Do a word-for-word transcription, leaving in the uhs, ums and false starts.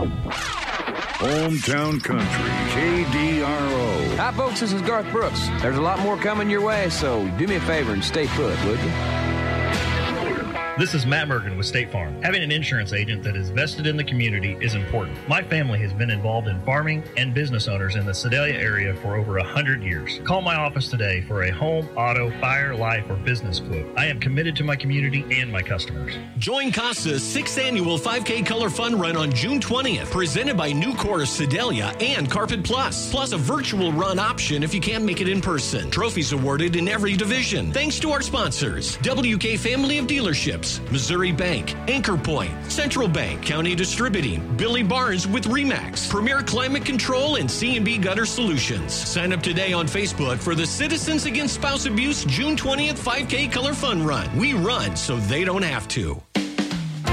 Hometown Country, K D R O. Hi, folks. This is Garth Brooks. There's a lot more coming your way, so do me a favor and stay put, would you? This is Matt Mergen with State Farm. Having an insurance agent that is vested in the community is important. My family has been involved in farming and business owners in the Sedalia area for over one hundred years. Call my office today for a home, auto, fire, life, or business quote. I am committed to my community and my customers. Join CASA's sixth annual five K Color Fun Run on June twentieth, presented by Nucor Sedalia and Carpet Plus, plus a virtual run option if you can't make it in person. Trophies awarded in every division. Thanks to our sponsors, W K Family of Dealerships, Missouri Bank, Anchor Point, Central Bank, County Distributing, Billy Barnes with RE/MAX, Premier Climate Control, and C and B Gutter Solutions. Sign up today on Facebook for the Citizens Against Spouse Abuse June twentieth five K Color Fun Run. We run so they don't have to.